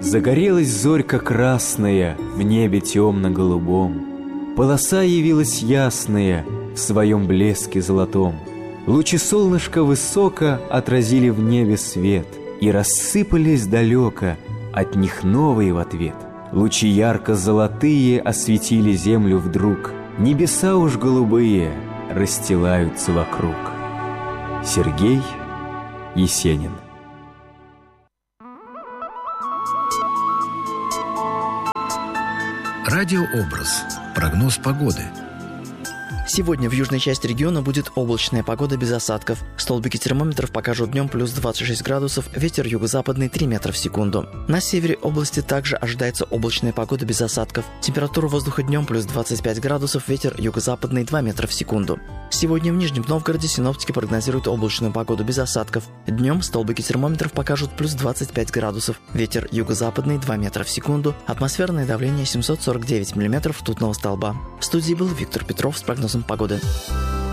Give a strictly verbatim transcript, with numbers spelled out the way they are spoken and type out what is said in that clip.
Загорелась зорька красная в небе темно-голубом. Полоса явилась ясная в своем блеске золотом. Лучи солнышка высоко отразили в небе свет, и рассыпались далеко от них новые в ответ. Лучи ярко-золотые осветили землю вдруг, небеса уж голубые расстилаются вокруг. Сергей Есенин. Радиообраз. Прогноз погоды. Сегодня в южной части региона будет облачная погода без осадков. Столбики термометров покажут днем плюс двадцать шесть градусов, ветер юго-западный три метра в секунду. На севере области также ожидается облачная погода без осадков. Температура воздуха днем плюс двадцать пять градусов, ветер юго-западный два метра в секунду. Сегодня в Нижнем Новгороде синоптики прогнозируют облачную погоду без осадков. Днем столбики термометров покажут плюс двадцать пять градусов, ветер юго-западный два метра в секунду, атмосферное давление семьсот сорок девять миллиметров ртутного столба. В студии был Виктор Петров с прогнозом погоды.